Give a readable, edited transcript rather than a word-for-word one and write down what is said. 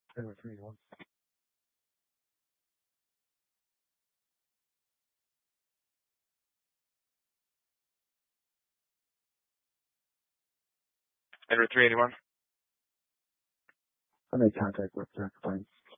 Edward 381. Edward 381. I made contact with Direct Plains.